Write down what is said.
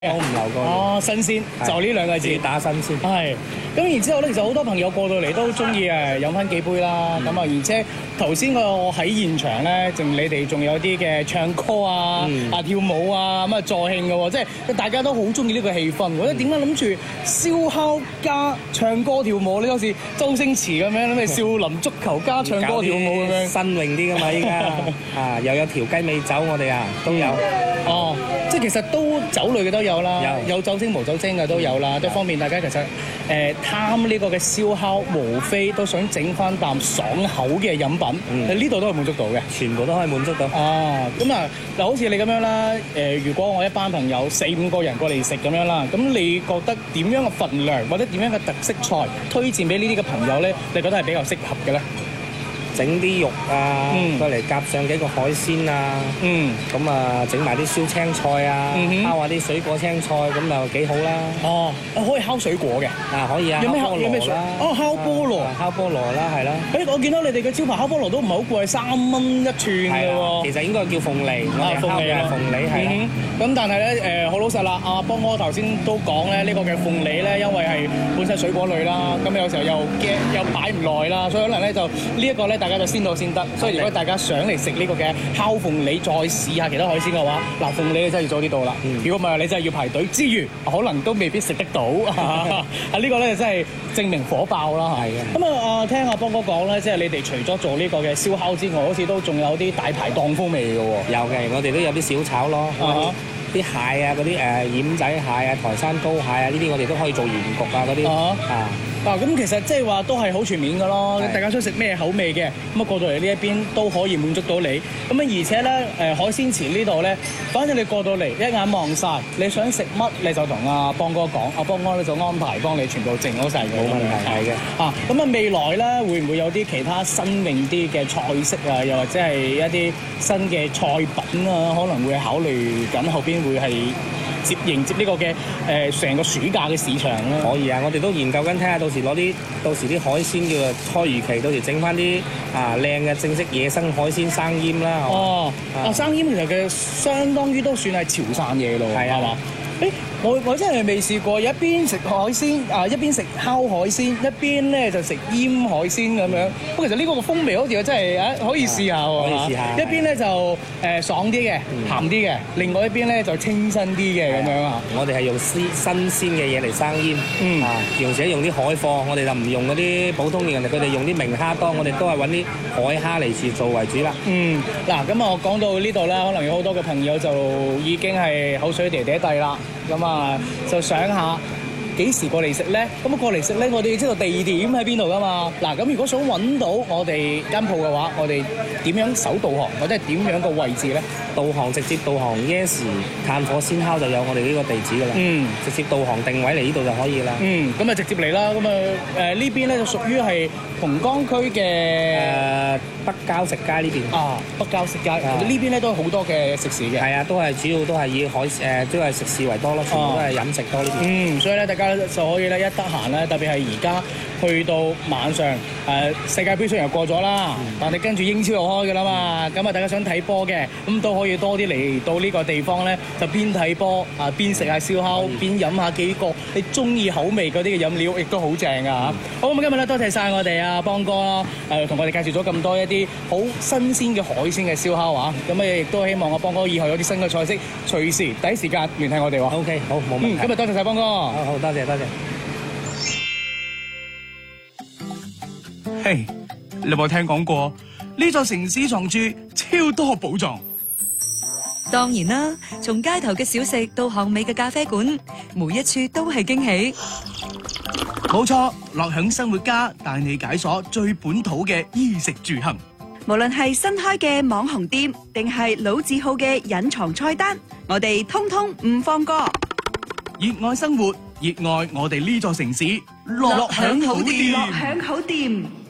都唔流過。 哦，新鮮就呢兩個字， 打新鮮。 係。咁然之後咧，其實好多朋友過到嚟都中意飲翻幾杯啦。咁啊，而且頭先我喺現場咧，你哋仲有啲嘅唱歌啊、跳舞啊，咁啊助興嘅喎，即係大家都好中意呢個氣氛。我覺得點解諗住燒烤加唱歌跳舞呢？好似周星馳咁樣，咩少林足球加唱歌跳舞咁樣， 新穎啲㗎嘛依家又有調雞尾酒，我哋都有。 哦，即係其實都酒類嘅都有啦，有酒精無酒精嘅都有啦，都方便大家其實貪呢個嘅燒烤，無非都想整翻啖爽口嘅飲品，呢度都係滿足到嘅， 全部都可以滿足到。 啊，咁啊嗱，好似你咁樣啦，如果我一班朋友4-5個人過嚟食咁樣啦，咁你覺得點樣嘅份量或者點樣嘅特色菜推薦俾呢啲嘅朋友咧？你覺得係比較適合嘅咧？ 整啲肉啊，再嚟夾上幾個海鮮啊，咁啊整埋啲燒青菜啊，烤下啲水果青菜，咁就幾好啦。 哦，可以烤水果嘅， 可以啊。 有咩水？哦，烤菠蘿， 烤菠蘿啦，係啦。 我見到你哋嘅招牌烤菠蘿都唔係好貴，3蚊一串嘅喎。 其實應該叫鳳梨，我哋烤嘅係鳳梨係啦。 咁但係咧好老實啦，阿邦哥頭先都講咧，呢個嘅鳳梨咧，因為係本身水果類啦，咁有時候又驚又擺唔耐啦，所以可能咧就呢一個咧大家就先到先得。所以如果大家想嚟食呢個嘅烤鳳梨，再試下其他海鮮嘅話，嗱鳳梨真係要早啲到啦。如果唔係你真係要排隊之餘，可能都未必食得到。呢個咧真係證明火爆啦。係嘅。咁啊聽阿邦哥講咧，即係你哋除咗做呢個嘅燒烤之外，好似都仲有啲大排檔風味嘅喎。 有嘅，我哋都有啲小炒咯。啲蟹啊，嗰啲奄仔蟹啊、台山膏蟹啊，呢啲我哋都可以做鹽焗啊嗰啲。 咁其實即係話都係好全面嘅咯。大家想食咩口味嘅，咁過到嚟呢一邊都可以滿足到你。咁而且咧海鮮池呢度咧，反正你過到嚟一眼望晒，你想食乜你就同阿邦哥講，阿邦哥咧就安排幫你全部整好晒。 冇問題係嘅。 咁未來咧會唔會有啲其他新穎啲嘅菜式啊，又或者係一啲新嘅菜品啊，可能會考慮緊後邊會係迎接呢個嘅成個暑假嘅市場咧？ 可以啊，我哋都研究緊，睇下到時啲海鮮叫做初魚期，到時整翻啲靚嘅正式野生海鮮生醃啦。生醃其實嘅相當於都算係潮汕嘢咯，係嘛？我真係未試過，一邊食海鮮一邊食烤海鮮，一邊咧就食醃海鮮咁樣。不過其實呢個個風味好似真係可以試下喎。可以試下。一邊咧就爽啲嘅、鹹啲嘅，另外一邊咧就清新啲嘅咁樣啊。我哋係用新鮮嘅嘢嚟生醃，而且用啲海貨，我哋就唔用嗰啲普通嘅人哋，佢哋用啲明蝦多，我哋都係揾啲海蝦嚟做為主啦。 嗱咁我講到呢度啦，可能有好多嘅朋友就已經係口水嗲嗲渧啦。咁就想下幾時過嚟食咧？咁過嚟食咧，我哋要知道地點喺邊度噶嘛？嗱，咁如果想揾到我哋間鋪嘅話，我哋點樣搜導航，或者係點樣個位置咧？ 導航直接導航 Yes 炭火鮮烤就有我哋呢個地址噶啦。直接導航定位嚟呢度就可以啦。 咁直接嚟啦。咁呢邊咧就屬於係同江區嘅北郊食街呢邊。 北郊食街。呢邊咧都有好多嘅食肆嘅。 係啊，都係主要都係以都係食肆為多咯，全部都係飲食多呢邊。 所以咧大家就可以咧一得閒咧，特別係而家去到晚上世界盃雖然過咗啦，但係跟住英超又開㗎啦嘛。咁大家想睇波嘅，咁都可以多啲嚟到呢個地方咧，就邊睇波邊食下燒烤，邊飲下幾個你中意口味嗰啲嘅飲料，亦都好正㗎嚇。好，咁今日咧多謝晒我哋阿邦哥啦，同我哋介紹咗咁多一啲好新鮮嘅海鮮嘅燒烤啊。咁亦都希望阿邦哥以後有啲新嘅菜式，隨時第一時間聯繫我哋喎。 OK， 好，冇問題。 今日多謝晒邦哥。 好，多謝。 嘿，你有冇聽講過呢座城市藏住超多寶藏？ 當然啦，從街頭嘅小食到巷尾嘅咖啡館，每一處都係驚喜。 冇錯，樂享生活家帶你解鎖最本土嘅衣食住行。 無論係新開嘅網紅店，定係老字號嘅隱藏菜單，我哋通通唔放過。 熱愛生活，熱愛我哋呢座城市，樂享好店。 樂享好店。